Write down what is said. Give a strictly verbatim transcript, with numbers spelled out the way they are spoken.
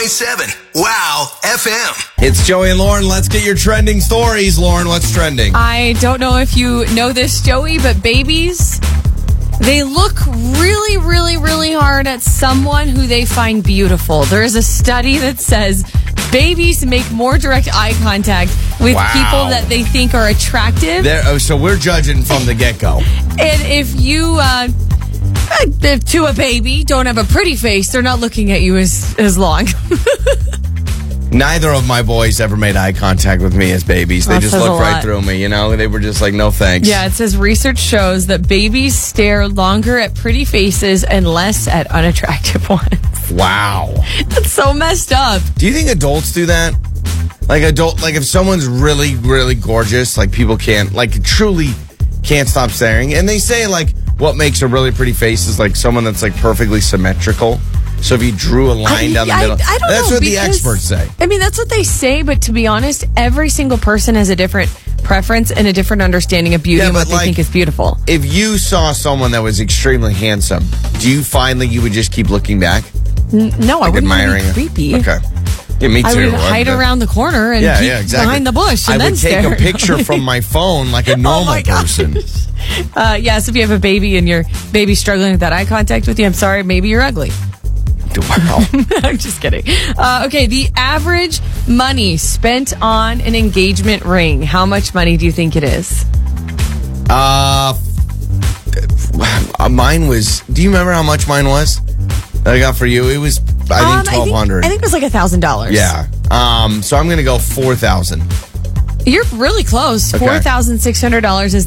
point seven. Wow F M. It's Joey and Lauren. Let's get your trending stories. Lauren, what's trending? I don't know if you know this, Joey, but babies, they look really, really, really hard at someone who they find beautiful. There is a study that says babies make more direct eye contact with Wow. people that they think are attractive. There, oh, so we're judging from the get-go. And if you, uh, if to a baby, don't have a pretty face, they're not looking at you as, as long. Neither of my boys ever made eye contact with me as babies. They That just says a looked right lot. through me, you know? They were just like, no thanks. Yeah, it says research shows that babies stare longer at pretty faces and less at unattractive ones. Wow. That's so messed up. Do you think adults do that? Like adult, like if someone's really, really gorgeous, like people can't, like truly can't stop staring. And they say like what makes a really pretty face is like someone that's like perfectly symmetrical. So if you drew a line I, down the I- middle, I don't that's know, what the because- experts say. I mean, that's what they say, but to be honest, every single person has a different preference and a different understanding of beauty Yeah, and what but they like- think is beautiful. If you saw someone that was extremely handsome, do you find that you would just keep looking back? N- no, I Like wouldn't wanna admiring be it? creepy. Okay. Yeah, me too. I would hide but- around the corner and Yeah, keep yeah, exactly. behind the bush and I then would take stare. a picture from my phone like a normal my gosh. person. Uh, yes, if you have a baby and your baby's struggling with that eye contact with you, I'm sorry, maybe you're ugly. Wow. I'm just kidding. Uh, okay, the average money spent on an engagement ring. How much money do you think it is? Uh, f- mine was. Do you remember how much mine was? That I got for you. It was. I Um, think twelve hundred. I think it was like a thousand dollars. Yeah. Um. So I'm gonna go four thousand. You're really close. Okay. Four thousand six hundred dollars is